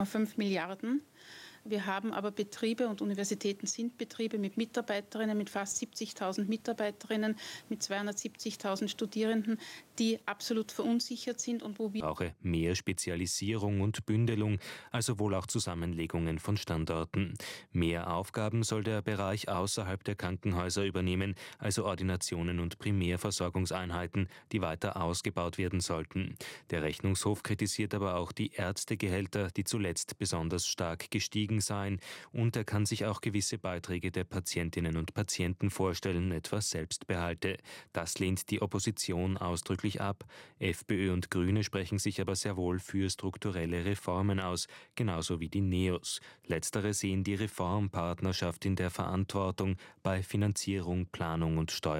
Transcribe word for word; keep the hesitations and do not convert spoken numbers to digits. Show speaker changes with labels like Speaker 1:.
Speaker 1: fünf Milliarden. Wir haben aber Betriebe und Universitäten sind Betriebe mit Mitarbeiterinnen, mit fast siebzigtausend Mitarbeiterinnen, mit zweihundertsiebzigtausend Studierenden, die absolut verunsichert sind und wo wir
Speaker 2: brauche mehr Spezialisierung und Bündelung, also wohl auch Zusammenlegungen von Standorten. Mehr Aufgaben soll der Bereich außerhalb der Krankenhäuser übernehmen, also Ordinationen und Primärversorgungseinheiten, die weiter ausgebaut werden sollten. Der Rechnungshof kritisiert aber auch die Ärztegehälter, die zuletzt besonders stark gestiegen seien, und er kann sich auch gewisse Beiträge der Patientinnen und Patienten vorstellen, etwa Selbstbehalte. Das lehnt die Opposition ausdrücklich ab. FPÖ und Grüne sprechen sich aber sehr wohl für strukturelle Reformen aus, genauso wie die Neos. Letztere sehen die Reformpartnerschaft in der Verantwortung bei Finanzierung, Planung und Steuer